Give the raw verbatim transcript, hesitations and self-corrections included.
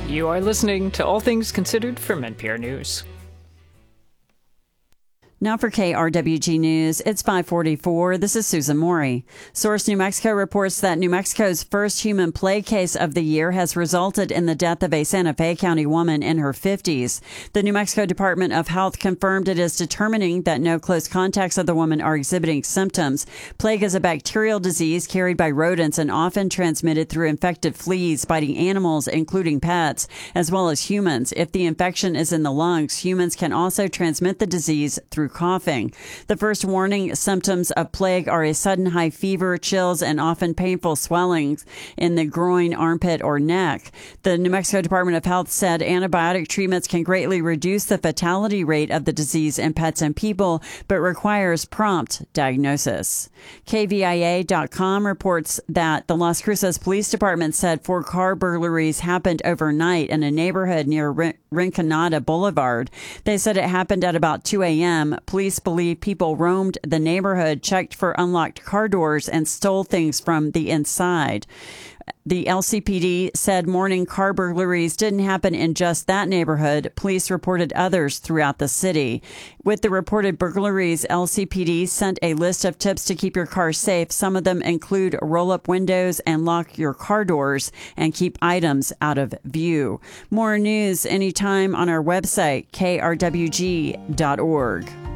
You are listening to All Things Considered from N P R News. Now for K R W G News, it's five forty-four. This is Susan Morey. Source New Mexico reports that New Mexico's first human plague case of the year has resulted in the death of a Santa Fe County woman in her fifties. The New Mexico Department of Health confirmed it is determining that no close contacts of the woman are exhibiting symptoms. Plague is a bacterial disease carried by rodents and often transmitted through infected fleas biting animals, including pets, as well as humans. If the infection is in the lungs, humans can also transmit the disease through coughing. The first warning symptoms of plague are a sudden high fever, chills, and often painful swellings in the groin, armpit, or neck. The New Mexico Department of Health said antibiotic treatments can greatly reduce the fatality rate of the disease in pets and people, but requires prompt diagnosis. K V I A dot com reports that the Las Cruces Police Department said four car burglaries happened overnight in a neighborhood near Rinconada Boulevard. They said it happened at about two a.m. Police believe people roamed the neighborhood, checked for unlocked car doors, and stole things from the inside. The L C P D said morning car burglaries didn't happen in just that neighborhood. Police reported others throughout the city. With the reported burglaries, L C P D sent a list of tips to keep your car safe. Some of them include roll up windows and lock your car doors and keep items out of view. More news anytime on our website, K R W G dot org.